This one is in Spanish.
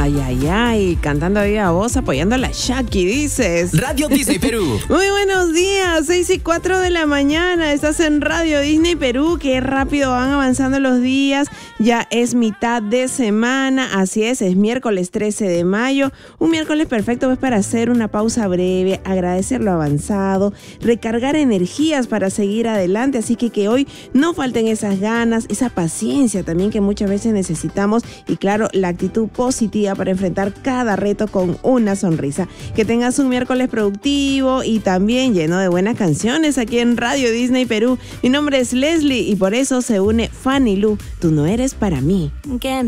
Ay, ay, ay, cantando a viva voz, apoyando a la Shaki, dices. Radio Disney Perú. Muy buenos días, 6:04 de la mañana, estás en Radio Disney Perú, qué rápido van avanzando los días, ya es mitad de semana, así es miércoles 13 de mayo, un miércoles perfecto pues para hacer una pausa breve, agradecer lo avanzado, recargar energías para seguir adelante, así que hoy no falten esas ganas, esa paciencia también que muchas veces necesitamos y claro, la actitud positiva para enfrentar cada reto con una sonrisa. Que tengas un miércoles productivo y también lleno de buenas canciones aquí en Radio Disney Perú. Mi nombre es Leslie y por eso se une Fanny Lu. Tú no eres para mí. ¿Qué?